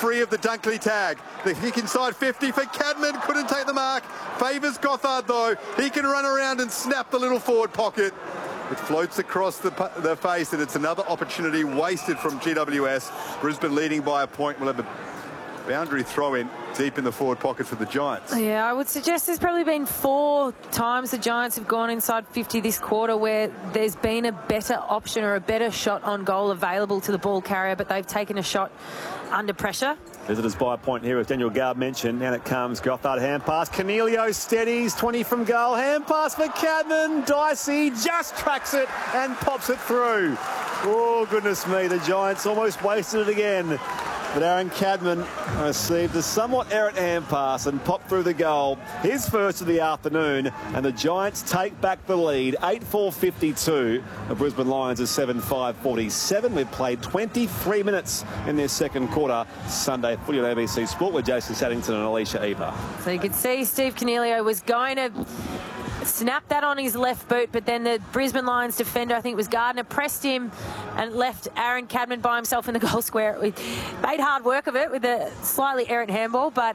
free of the Dunkley tag. The kick inside 50 for Cadman, couldn't take the mark. Favours Gothard though. He can run around and snap the little forward pocket. It floats across the face, and it's another opportunity wasted from GWS. Brisbane leading by a point. We'll have a boundary throw in deep in the forward pocket for the Giants. Yeah, I would suggest there's probably been 4 times the Giants have gone inside 50 this quarter where there's been a better option or a better shot on goal available to the ball carrier, but they've taken a shot under pressure. Visitors by a point here, as Daniel Garb mentioned. And it comes. Gothard hand pass. Cornelio steadies. 20 from goal. Hand pass for Cadman. Dicey just tracks it and pops it through. Oh, goodness me. The Giants almost wasted it again. But Aaron Cadman received a somewhat errant hand pass and popped through the goal. His first of the afternoon, and the Giants take back the lead. 8-4-52. The Brisbane Lions are 7-5-47. We've played 23 minutes in their second quarter. Sunday footy on ABC Sport with Jason Saddington and Alicia Eva. So you could see Steve Cornelio was going to snap that on his left boot, but then the Brisbane Lions defender, I think it was Gardner, pressed him and left Aaron Cadman by himself in the goal square. We made hard work of it with a slightly errant handball, but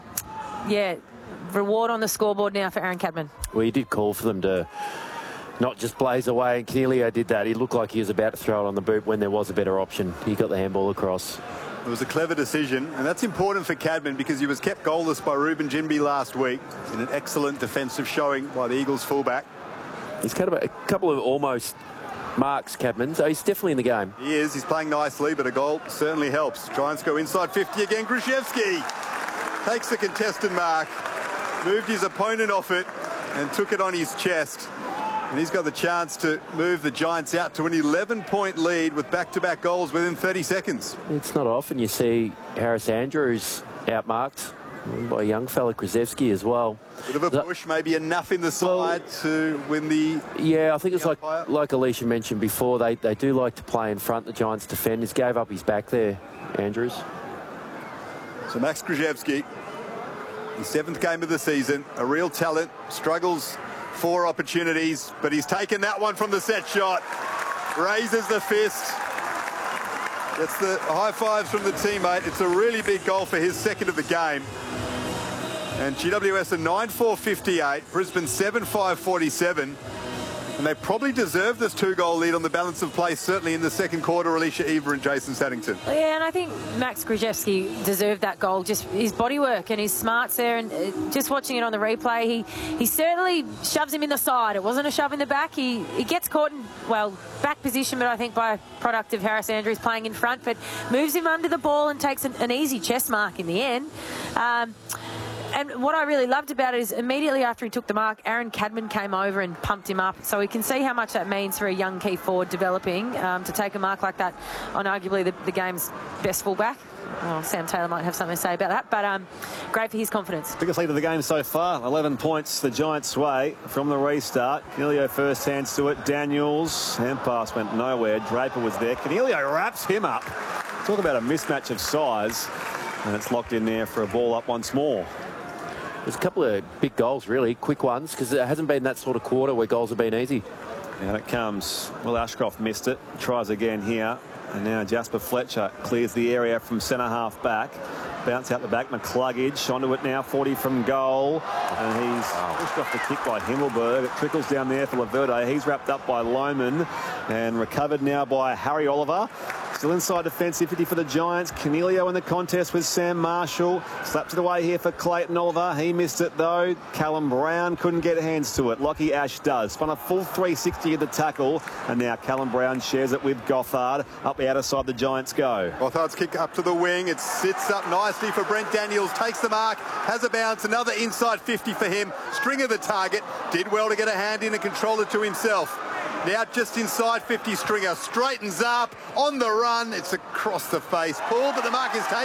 yeah, reward on the scoreboard now for Aaron Cadman. Well, you did call for them to not just blaze away, and Cornelio did that. He looked like he was about to throw it on the boot when there was a better option. He got the handball across. It was a clever decision, and that's important for Cadman because he was kept goalless by Ruben Ginbey last week in an excellent defensive showing by the Eagles fullback. He's got a couple of almost marks, Cadman, so he's definitely in the game. He is. He's playing nicely, but a goal certainly helps. Giants go inside 50 again. Gruszewski takes the contested mark, moved his opponent off it, and took it on his chest. And he's got the chance to move the Giants out to an 11-point lead with back-to-back goals within 30 seconds. It's not often you see Harris Andrews outmarked by a young fella, Gruszewski, as well. Bit of a push, maybe enough in the side to win the... Yeah, I think it's like Alicia mentioned before, they do like to play in front. The Giants defenders gave up his back there, Andrews. So Max Gruszewski, his 7th game of the season, a real talent, struggles 4 opportunities, but he's taken that one from the set shot. Raises the fist. Gets the high fives from the teammate. It's a really big goal for his 2nd of the game. And GWS are 9-4-58, Brisbane 7-5-47. And they probably deserve this 2-goal lead on the balance of play, certainly in the second quarter. Alicia Eva and Jason Saddington. Yeah, and I think Max Gruszewski deserved that goal. Just his bodywork and his smarts there, and just watching it on the replay, he certainly shoves him in the side. It wasn't a shove in the back. He gets caught in, well, back position, but I think by a product of Harris Andrews playing in front, but moves him under the ball and takes an easy chest mark in the end. And what I really loved about it is immediately after he took the mark, Aaron Cadman came over and pumped him up. So we can see how much that means for a young key forward developing to take a mark like that on arguably the game's best fullback. Well, Sam Taylor might have something to say about that, but great for his confidence. Biggest lead of the game so far, 11 points the Giants' way from the restart. Cornelio first hands to it. Daniels, hand pass went nowhere. Draper was there. Cornelio wraps him up. Talk about a mismatch of size, and it's locked in there for a ball up once more. There's a couple of big goals, really, quick ones, because it hasn't been that sort of quarter where goals have been easy. And it comes. Well, Ashcroft missed it. Tries again here. And now Jasper Fletcher clears the area from centre half back. Bounce out the back. McCluggage onto it now. 40 from goal. And he's pushed off the kick by Himmelberg. It trickles down there for Laverde. He's wrapped up by Lohman. And recovered now by Harry Oliver. Still inside defensivity for the Giants. Cornelio in the contest with Sam Marshall. Slaps it away here for Clayton Oliver. He missed it though. Callum Brown couldn't get hands to it. Lockie Ash does. Spun a full 360 of the tackle. And now Callum Brown shares it with Gothard. Up the outer side the Giants go. Gothard's kick up to the wing. It sits up nicely for Brent Daniels. Takes the mark. Has a bounce. Another inside 50 for him. Stringer the target. Did well to get a hand in and control it to himself. Now just inside 50, Stringer straightens up on the run. It's across the face. Pull, but the mark is taken.